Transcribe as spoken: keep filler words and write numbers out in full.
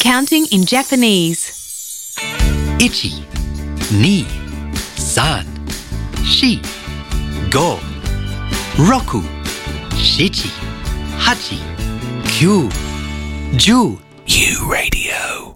Counting in Japanese. Ichi, ni, san, shi, go, roku, shichi, hachi, kyu, ju. U Radio.